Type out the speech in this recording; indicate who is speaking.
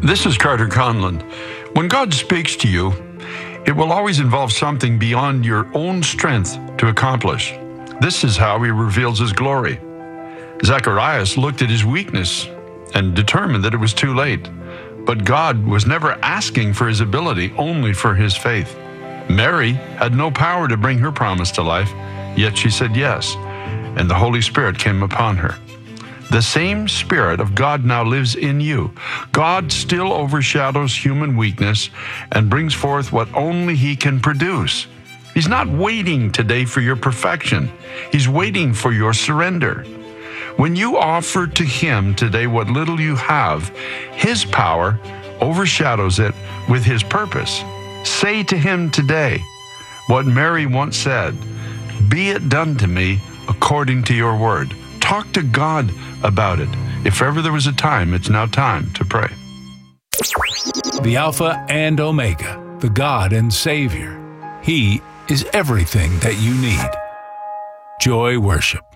Speaker 1: This is Carter Conlon. When God speaks to you, it will always involve something beyond your own strength to accomplish. This is how he reveals his glory. Zacharias looked at his weakness and determined that it was too late. But God was never asking for his ability, only for his faith. Mary had no power to bring her promise to life, yet she said yes, and the Holy Spirit came upon her. The same Spirit of God now lives in you. God still overshadows human weakness and brings forth what only he can produce. He's not waiting today for your perfection. He's waiting for your surrender. When you offer to him today what little you have, his power overshadows it with his purpose. Say to him today what Mary once said, "Be it done to me according to your word." Talk to God about it. If ever there was a time, it's now time to pray.
Speaker 2: The Alpha and Omega, the God and Savior. He is everything that you need. Joy Worship.